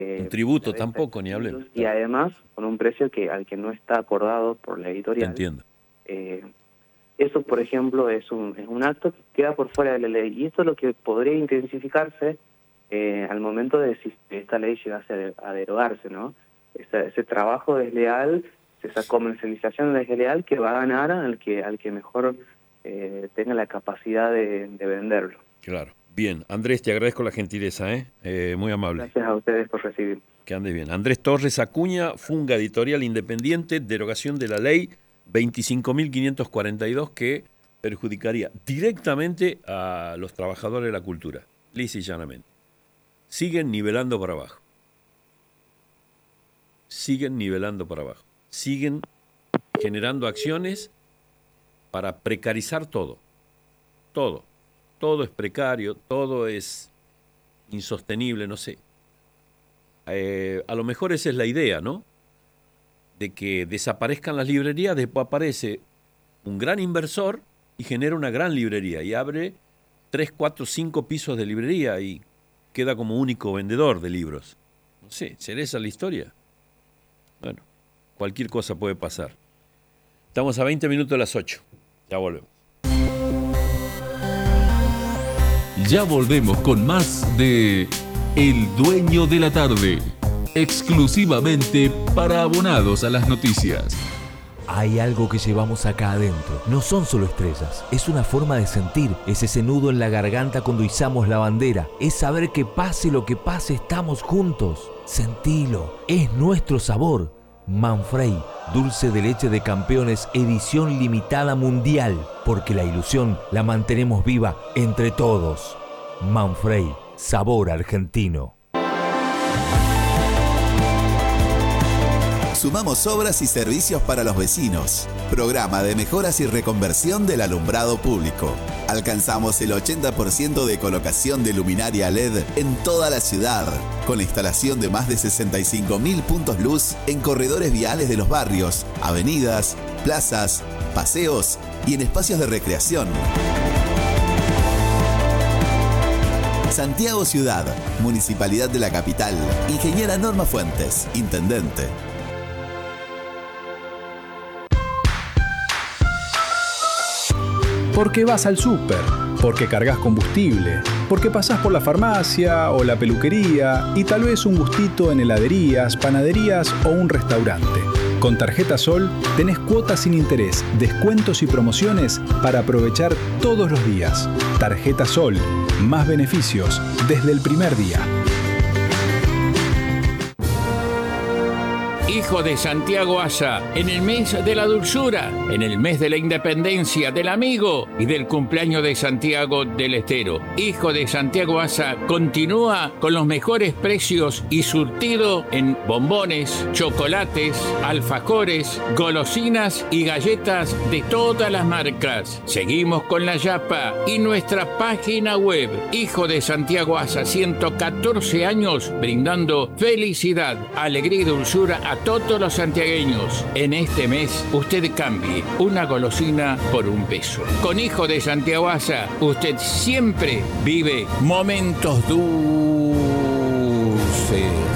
Un tributo tampoco, ni hablemos. Y además con un precio al que no está acordado por la editorial. Entiendo. Eso, por ejemplo, es un acto que queda por fuera de la ley, y esto es lo que podría intensificarse al momento de si esta ley llegase a derogarse, ¿no? Ese trabajo desleal, esa comercialización desleal que va a ganar al que mejor tenga la capacidad de venderlo. Claro. Bien, Andrés, te agradezco la gentileza, muy amable. Gracias a ustedes por recibir. Que ande bien. Andrés Torres Acuña, Funga Editorial Independiente, derogación de la ley 25.542 que perjudicaría directamente a los trabajadores de la cultura, lisa y llanamente. Siguen nivelando para abajo. Siguen nivelando para abajo. Siguen generando acciones para precarizar todo. Todo. Todo es precario, todo es insostenible, no sé. A lo mejor esa es la idea, ¿no? De que desaparezcan las librerías, después aparece un gran inversor y genera una gran librería y abre 3, 4, 5 pisos de librería y queda como único vendedor de libros. No sé, ¿será esa la historia? Bueno, cualquier cosa puede pasar. Estamos a 20 minutos de las 8. Ya volvemos. Ya volvemos con más de El Dueño de la Tarde, exclusivamente para abonados a las noticias. Hay algo que llevamos acá adentro. No son solo estrellas, es una forma de sentir. Es ese nudo en la garganta cuando izamos la bandera. Es saber que pase lo que pase, estamos juntos. Sentilo, es nuestro sabor. Manfrey, dulce de leche de campeones, edición limitada mundial. Porque la ilusión la mantenemos viva entre todos. Manfrey, sabor argentino. Sumamos obras y servicios para los vecinos. Programa de mejoras y reconversión del alumbrado público. Alcanzamos el 80% de colocación de luminaria LED en toda la ciudad, con la instalación de más de 65.000 puntos luz en corredores viales de los barrios, avenidas, plazas, paseos y en espacios de recreación. Santiago Ciudad, Municipalidad de la Capital. Ingeniera Norma Fuentes, Intendente. Porque vas al súper, porque cargas combustible, porque pasás por la farmacia o la peluquería y tal vez un gustito en heladerías, panaderías o un restaurante. Con Tarjeta Sol tenés cuotas sin interés, descuentos y promociones para aprovechar todos los días. Tarjeta Sol, más beneficios desde el primer día. Hijo de Santiago Asa, en el mes de la dulzura, en el mes de la independencia, del amigo y del cumpleaños de Santiago del Estero. Hijo de Santiago Asa continúa con los mejores precios y surtido en bombones, chocolates, alfajores, golosinas y galletas de todas las marcas. Seguimos con la Yapa y nuestra página web. Hijo de Santiago Asa, 114 años brindando felicidad, alegría y dulzura a todos los santiagueños. En este mes, usted cambie una golosina por un peso. Con Hijo de Santiago Asa, usted siempre vive momentos dulces.